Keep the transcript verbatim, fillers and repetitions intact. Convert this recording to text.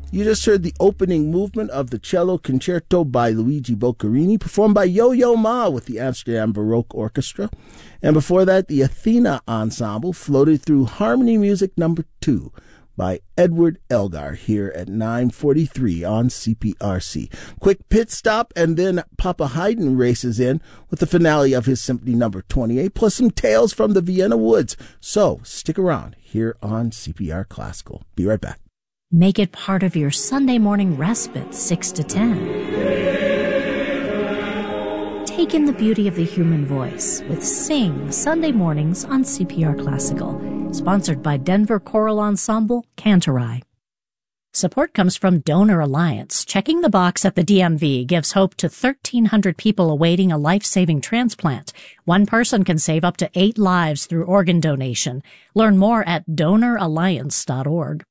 You just heard the opening movement of the Cello Concerto by Luigi Boccherini, performed by Yo-Yo Ma with the Amsterdam Baroque Orchestra. And before that, the Athena Ensemble floated through Harmony Music Number two by Edward Elgar here at nine forty-three on C P R C. Quick pit stop, and then Papa Haydn races in with the finale of his Symphony Number twenty-eight, plus some tales from the Vienna Woods. So stick around here on C P R Classical. Be right back. Make it part of your Sunday morning respite, six to ten. Take in the beauty of the human voice with Sing Sunday mornings on C P R Classical. Sponsored by Denver Choral Ensemble, Cantorai. Support comes from Donor Alliance. Checking the box at the D M V gives hope to thirteen hundred people awaiting a life-saving transplant. One person can save up to eight lives through organ donation. Learn more at donor alliance dot org.